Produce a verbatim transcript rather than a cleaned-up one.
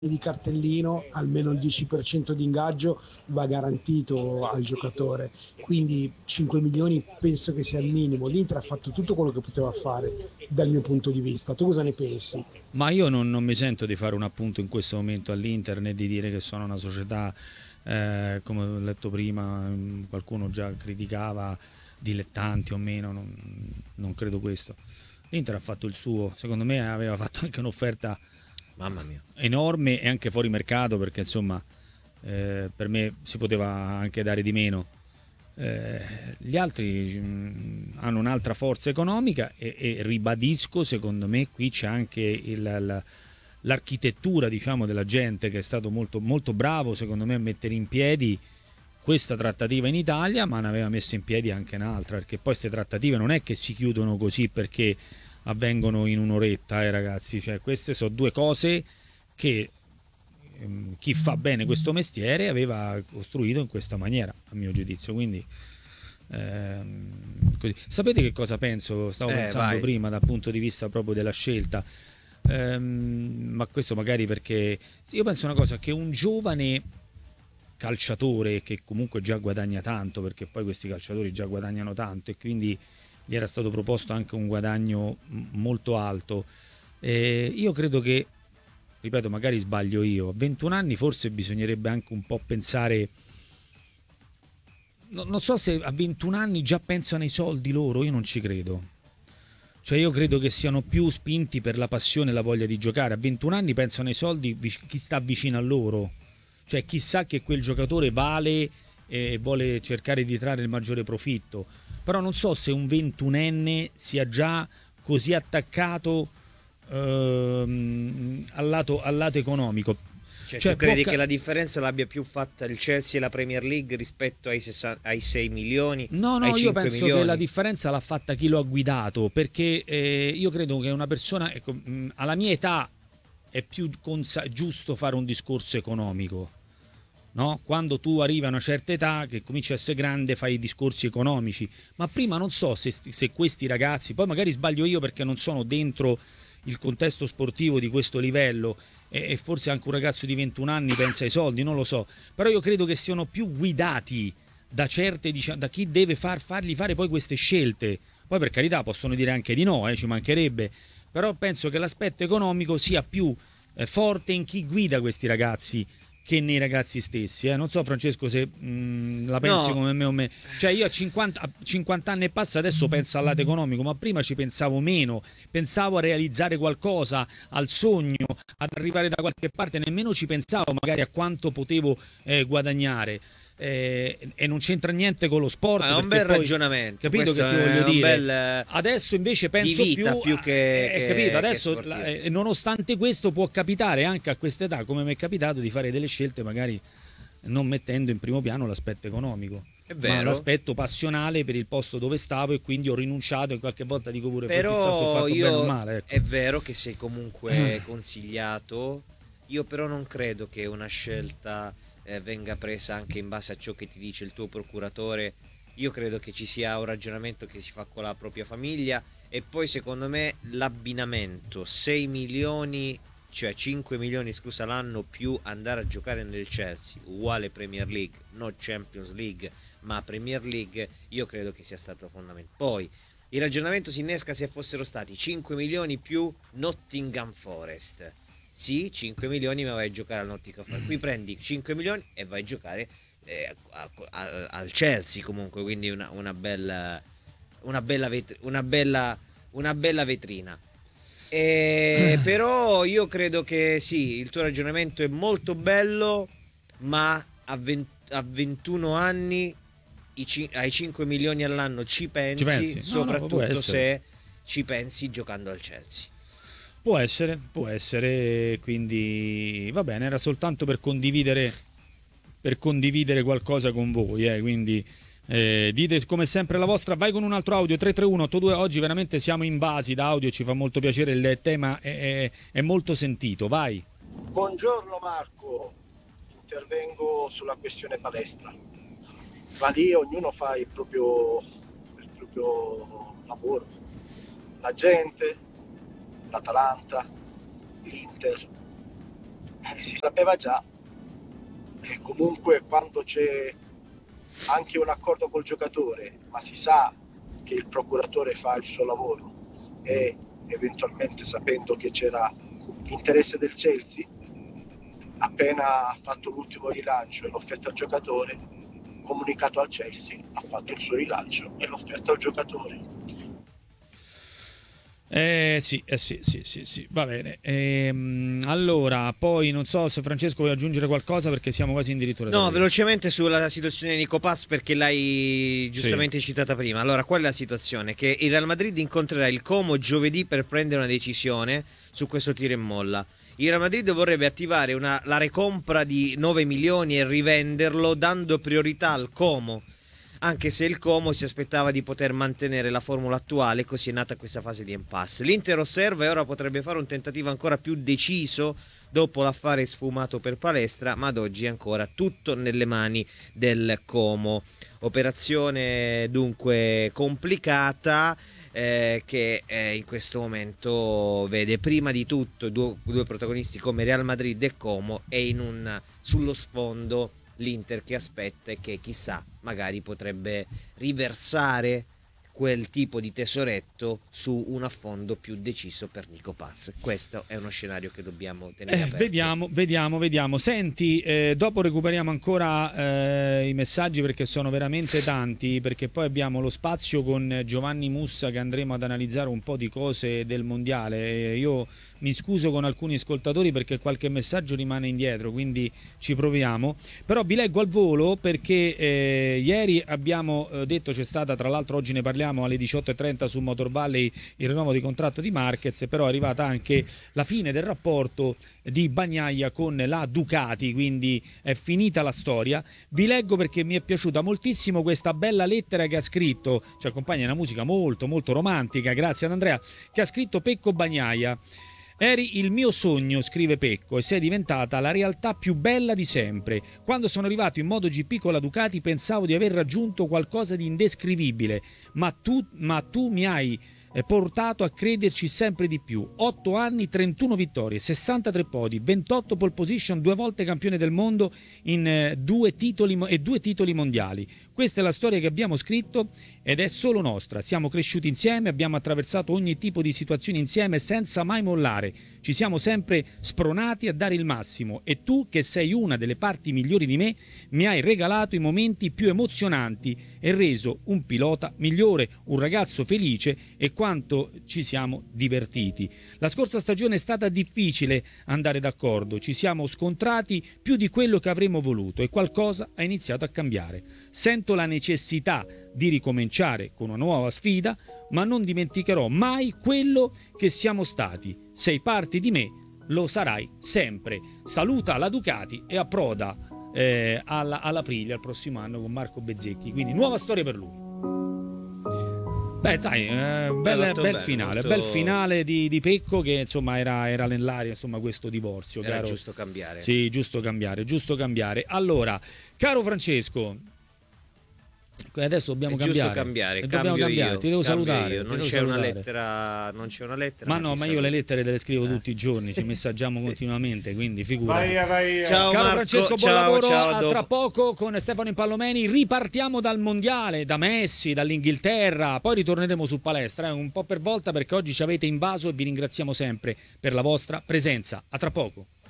di cartellino, almeno il dieci per cento di ingaggio va garantito al giocatore, quindi cinque milioni penso che sia il minimo. L'Inter ha fatto tutto quello che poteva fare dal mio punto di vista. Tu cosa ne pensi? Ma io non, non mi sento di fare un appunto in questo momento all'Inter né di dire che sono una società, eh, come ho letto prima, mh, qualcuno già criticava, dilettanti o meno, non, non credo questo. L'Inter ha fatto il suo, secondo me aveva fatto anche un'offerta Mamma mia. enorme e anche fuori mercato perché insomma eh, per me si poteva anche dare di meno. Eh, gli altri mh, hanno un'altra forza economica e, e ribadisco, secondo me qui c'è anche il, la- l'architettura diciamo della gente che è stato molto, molto bravo secondo me a mettere in piedi questa trattativa in Italia, ma ne aveva messo in piedi anche un'altra, perché poi queste trattative non è che si chiudono così perché avvengono in un'oretta, eh, ragazzi, cioè queste sono due cose che ehm, chi fa bene questo mestiere aveva costruito in questa maniera, a mio giudizio, quindi ehm, così. Sapete che cosa penso? Stavo Eh, pensando vai. prima dal punto di vista proprio della scelta. Ehm, ma questo magari perché sì, io penso una cosa, che un giovane calciatore che comunque già guadagna tanto, perché poi questi calciatori già guadagnano tanto e quindi gli era stato proposto anche un guadagno m- molto alto. Eh, io credo che, ripeto, magari sbaglio io, a ventuno anni forse bisognerebbe anche un po' pensare, no- non so se a ventuno anni già pensano ai soldi loro, io non ci credo. Cioè io credo che siano più spinti per la passione e la voglia di giocare. A ventuno anni pensano ai soldi vic- chi sta vicino a loro. Cioè chi sa che quel giocatore vale e vuole cercare di trarre il maggiore profitto. Però non so se un ventunenne sia già così attaccato ehm, al, lato, al lato economico. Cioè, tu Cioè può credi che ca- la differenza l'abbia più fatta il Chelsea e la Premier League rispetto ai, sessanta ai sei milioni, No, ai no, io cinque penso che la milioni? differenza l'ha fatta chi lo ha guidato, perché eh, io credo che una persona, ecco, mh, alla mia età è più consa- giusto fare un discorso economico, no? Quando tu arrivi a una certa età, che cominci a essere grande, fai i discorsi economici, ma prima non so se, se questi ragazzi, poi magari sbaglio io perché non sono dentro il contesto sportivo di questo livello e, e forse anche un ragazzo di ventuno anni pensa ai soldi, non lo so, però io credo che siano più guidati da certe, diciamo, da chi deve far, fargli fare poi queste scelte. Poi per carità possono dire anche di no, eh, ci mancherebbe, però penso che l'aspetto economico sia più eh, forte in chi guida questi ragazzi che nei ragazzi stessi. Eh. Non so Francesco se mh, la pensi No, come me o me. Cioè io a cinquanta, a cinquanta anni e passa adesso penso al lato economico, ma prima ci pensavo meno, pensavo a realizzare qualcosa, al sogno, ad arrivare da qualche parte, nemmeno ci pensavo magari a quanto potevo eh, guadagnare. Eh, e non c'entra niente con lo sport è un perché bel poi ragionamento. capito Questo che ti voglio è un dire. bel eh, Adesso invece di penso più, vita più che, eh, capito, che, che adesso la- sportivo. eh, nonostante questo può capitare anche a quest'età, come mi è capitato, di fare delle scelte magari non mettendo in primo piano l'aspetto economico, È ma vero. l'aspetto passionale per il posto dove stavo e quindi ho rinunciato e qualche volta dico pure, chissà se ho Però fatto bene o io male, ecco. è vero che sei comunque consigliato. Io però non credo che una scelta eh, venga presa anche in base a ciò che ti dice il tuo procuratore. Io credo che ci sia un ragionamento che si fa con la propria famiglia e poi secondo me l'abbinamento sei milioni, cioè cinque milioni scusa l'anno più andare a giocare nel Chelsea, uguale Premier League, non Champions League, ma Premier League, io credo che sia stato fondamentale. Poi il ragionamento si innesca se fossero stati cinque milioni più Nottingham Forest. Sì, cinque milioni ma vai a giocare al Nottingham Forest. Qui prendi cinque milioni e vai a giocare eh, a- a- al Chelsea comunque, quindi una, una bella una bella, vet- una bella una bella vetrina. E però io credo che sì, il tuo ragionamento è molto bello, ma a, venti a ventuno anni i ci- ai cinque milioni all'anno ci Ci pensi, pensi? No, no, può soprattutto essere. se ci pensi giocando al Chelsea. Può essere, può essere, quindi va bene, era soltanto per condividere, per condividere qualcosa con voi, eh, quindi eh, dite come sempre la vostra, vai con un altro audio tre tre uno otto due, oggi veramente siamo invasi da audio, ci fa molto piacere, il tema è, è- è molto sentito, vai. Buongiorno Marco, intervengo sulla questione palestra. Ma lì ognuno fa il proprio, il proprio lavoro. La gente, l'Atalanta, l'Inter. eh, si sapeva già, e comunque quando c'è anche un accordo col giocatore, ma si sa che il procuratore fa il suo lavoro e eventualmente sapendo che c'era l'interesse del Chelsea, appena ha fatto l'ultimo rilancio e l'offerta al giocatore, comunicato al Chelsea, ha fatto il suo rilancio e l'offerta al giocatore. Eh sì, eh sì, sì, sì, sì, va bene. Ehm, allora, poi non so se Francesco vuoi aggiungere qualcosa perché siamo quasi addirittura. No, velocemente sulla situazione di Nico Paz perché l'hai giustamente sì. citata prima. Allora, qual è la situazione? Che il Real Madrid incontrerà il Como giovedì per prendere una decisione su questo tiro e molla. Il Real Madrid vorrebbe attivare una, la recompra di nove milioni e rivenderlo dando priorità al Como, anche se il Como si aspettava di poter mantenere la formula attuale, così è nata questa fase di impasse. L'Inter osserva e ora potrebbe fare un tentativo ancora più deciso dopo l'affare sfumato per Palestra, ma ad oggi è ancora tutto nelle mani del Como. Operazione dunque complicata, eh, che eh, in questo momento vede prima di tutto due, due protagonisti come Real Madrid e Como, e in un, sullo sfondo l'Inter che aspetta e che chissà magari potrebbe riversare quel tipo di tesoretto su un affondo più deciso per Nico Paz. Questo è uno scenario che dobbiamo tenere eh, aperto. Vediamo, vediamo, vediamo. Senti, eh, dopo recuperiamo ancora eh, i messaggi perché sono veramente tanti, perché poi abbiamo lo spazio con Giovanni Mussa che andremo ad analizzare un po' di cose del mondiale. Io mi scuso con alcuni ascoltatori perché qualche messaggio rimane indietro, quindi ci proviamo. Però vi leggo al volo perché eh, ieri abbiamo eh, detto, c'è stata, tra l'altro oggi ne parliamo alle diciotto e trenta su Motor Valley, il rinnovo di contratto di Marquez, però è arrivata anche la fine del rapporto di Bagnaia con la Ducati, quindi è finita la storia. Vi leggo perché mi è piaciuta moltissimo questa bella lettera che ha scritto, ci accompagna una musica molto molto romantica, grazie ad Andrea, che ha scritto Pecco Bagnaia. Eri il mio sogno, scrive Pecco, e sei diventata la realtà più bella di sempre. Quando sono arrivato in MotoGP con la Ducati pensavo di aver raggiunto qualcosa di indescrivibile, ma tu, ma tu mi hai portato a crederci sempre di più. otto anni, trentuno vittorie, sessantatré podi, ventotto pole position, due volte campione del mondo in eh, due titoli e due titoli mondiali. Questa è la storia che abbiamo scritto ed è solo nostra. Siamo cresciuti insieme, abbiamo attraversato ogni tipo di situazione insieme senza mai mollare. Ci siamo sempre spronati a dare il massimo e tu, che sei una delle parti migliori di me, mi hai regalato i momenti più emozionanti e reso un pilota migliore, un ragazzo felice, e quanto ci siamo divertiti. La scorsa stagione è stata difficile andare d'accordo, ci siamo scontrati più di quello che avremmo voluto e qualcosa ha iniziato a cambiare. Sento la necessità di ricominciare con una nuova sfida, ma non dimenticherò mai quello che siamo stati. Sei parte di me, lo sarai sempre. Saluta la Ducati e approda eh, alla, all'Aprilia il prossimo anno con Marco Bezzecchi. Quindi nuova storia per lui. Beh, sai, eh, bel, bel bene, finale, molto... bel finale di, di Pecco, che insomma era, era nell'aria, insomma, questo divorzio. Era caro... giusto cambiare. Sì, giusto cambiare, giusto cambiare. Allora, caro Francesco, adesso dobbiamo è cambiare. Giusto cambiare, dobbiamo cambiare. Io, ti devo salutare. Io. Non, devo c'è salutare. Una lettera, non c'è una lettera. Ma, ma no, ma saluto. io le lettere le scrivo eh. tutti i giorni, ci messaggiamo continuamente, quindi figurati. Vai, vai. Ciao Caro Marco, Francesco, buon ciao, lavoro. ciao, A tra poco con Stefano Impallomeni. Ripartiamo dal mondiale, da Messi, dall'Inghilterra. Poi ritorneremo su palestra, eh, un po' per volta, perché oggi ci avete invaso e vi ringraziamo sempre per la vostra presenza. A tra poco.